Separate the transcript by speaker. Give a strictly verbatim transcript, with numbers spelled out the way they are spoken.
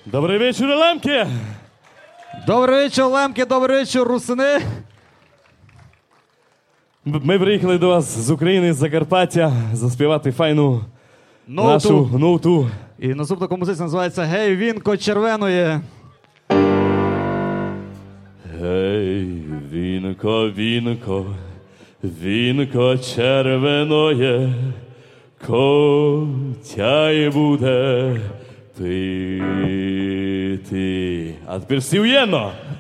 Speaker 1: Добрий вечір, Лемки!
Speaker 2: Добрий вечір, Лемки, добрий вечір, русини.
Speaker 1: Ми приїхали до вас з України, з Закарпаття, заспівати файну
Speaker 2: Ноуту.
Speaker 1: нашу ноуту.
Speaker 2: І наступна композиція називається «Гей, вінко червеної».
Speaker 1: Гей, вінко, вінко, вінко червеноє, котяй буде пити. А тепер сів'єнно!